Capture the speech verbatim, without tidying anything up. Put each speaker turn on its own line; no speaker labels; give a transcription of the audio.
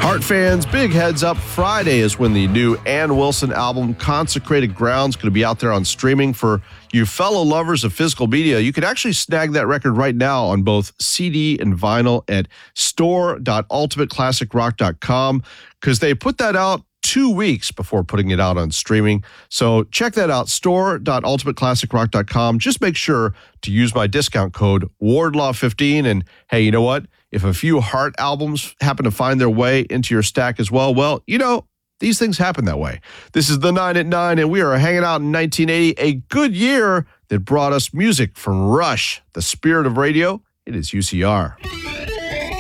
Heart fans, big heads up. Friday is when the new Ann Wilson album, Consecrated Ground, is going to be out there on streaming. For you fellow lovers of physical media, you can actually snag that record right now on both C D and vinyl at store dot ultimate classic rock dot com because they put that out two weeks before putting it out on streaming. So check that out, store dot ultimate classic rock dot com. Just make sure to use my discount code Wardlaw fifteen. And hey, you know what? If a few Heart albums happen to find their way into your stack as well, well, you know, these things happen that way. This is the nine at nine, and we are hanging out in nineteen eighty, a good year that brought us music from Rush, the spirit of radio. It is U C R.